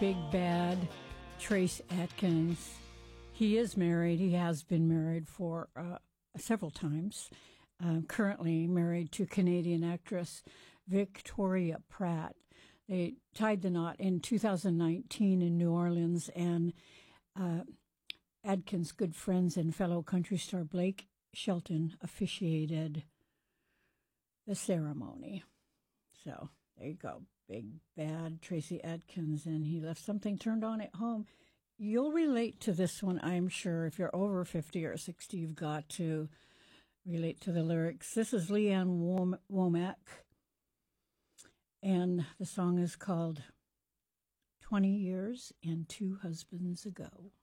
Big Bad, Trace Atkins. He is married. He has been married for several times. Currently married to Canadian actress Victoria Pratt. They tied the knot in 2019 in New Orleans, and Atkins' good friends and fellow country star Blake Shelton officiated the ceremony. So there you go. Big Bad Tracy Atkins, and he left something turned on at home. You'll relate to this one, I'm sure. If you're over 50 or 60, you've got to relate to the lyrics. This is Leanne Womack, and the song is called 20 Years and Two Husbands Ago.